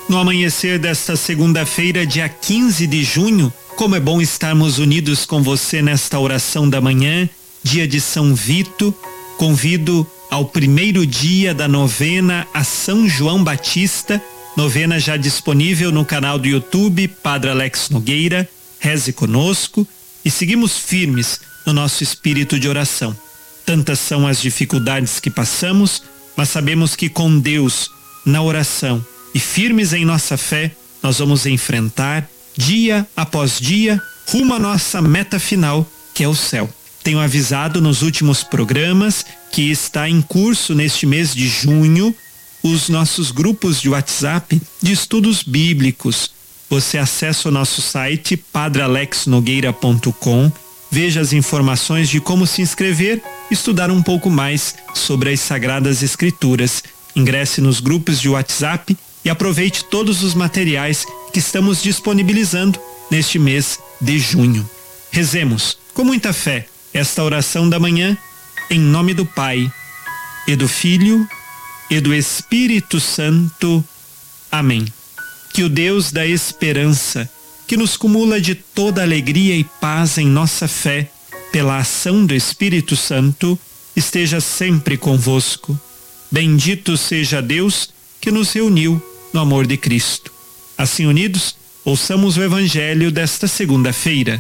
No amanhecer desta segunda-feira, dia 15 de junho, como é bom estarmos unidos com você nesta oração da manhã, dia de São Vito. Convido ao primeiro dia da novena a São João Batista, novena já disponível no canal do YouTube Padre Alex Nogueira. Reze conosco e seguimos firmes no nosso espírito de oração. Tantas são as dificuldades que passamos, mas sabemos que com Deus, na oração e firmes em nossa fé, nós vamos enfrentar dia após dia rumo à nossa meta final, que é o céu. Tenho avisado nos últimos programas que está em curso neste mês de junho os nossos grupos de WhatsApp de estudos bíblicos. Você acessa o nosso site padrealexnogueira.com, veja as informações de como se inscrever e estudar um pouco mais sobre as Sagradas Escrituras. Ingresse nos grupos de WhatsApp e aproveite todos os materiais que estamos disponibilizando neste mês de junho. Rezemos com muita fé esta oração da manhã, em nome do Pai, e do Filho, e do Espírito Santo. Amém. Que o Deus da esperança, que nos cumula de toda alegria e paz em nossa fé, pela ação do Espírito Santo, esteja sempre convosco. Bendito seja Deus que nos reuniu no amor de Cristo. Assim unidos, ouçamos o Evangelho desta segunda-feira.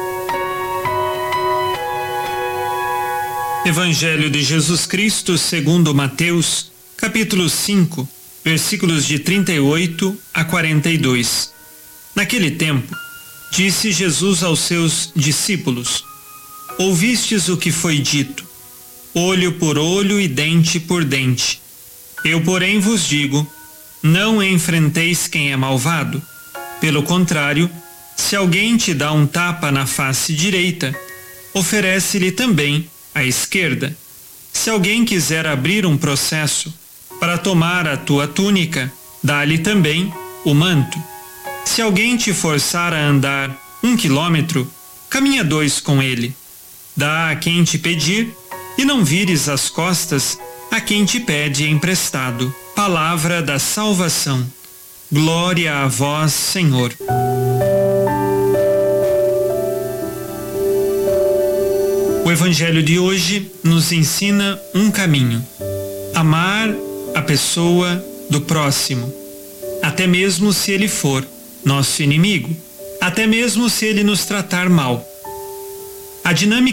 Evangelho de Jesus Cristo segundo Mateus, capítulo 5, versículos de 38 a 42. Naquele tempo, disse Jesus aos seus discípulos: Ouvistes o que foi dito, olho por olho e dente por dente. Eu, porém, vos digo, não enfrenteis quem é malvado. Pelo contrário, se alguém te dá um tapa na face direita, oferece-lhe também a esquerda. Se alguém quiser abrir um processo para tomar a tua túnica, dá-lhe também o manto. Se alguém te forçar a andar 1 quilômetro, caminha 2 com ele. Dá a quem te pedir e não vires as costas a quem te pede emprestado. Palavra da salvação. Glória a vós, Senhor. O Evangelho de hoje nos ensina um caminho: amar a pessoa do próximo, até mesmo se ele for nosso inimigo, até mesmo se ele nos tratar mal. A dinâmica